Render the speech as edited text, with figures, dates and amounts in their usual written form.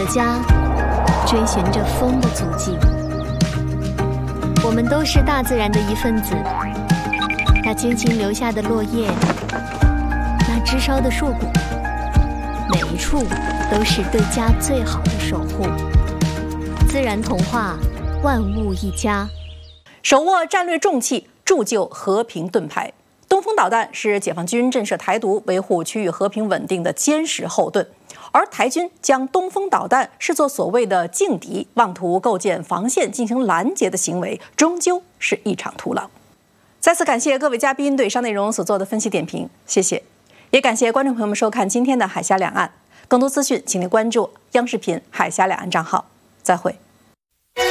家，追寻着风的足迹。我们都是大自然的一份子，那精心留下的落叶，那枝梢的树骨，每一处都是对家最好的守护。自然童话，万物一家。 手握战略重器，铸就和平盾牌。东风导弹是解放军震慑台独、维护区域和平稳定的坚实后盾，而台军将东风导弹视作所谓的劲敌，妄图构建防线进行拦截的行为，终究是一场徒劳。再次感谢各位嘉宾对以上内容所做的分析点评，谢谢。也感谢观众朋友们收看今天的海峡两岸，更多资讯请您关注央视频海峡两岸账号。再会。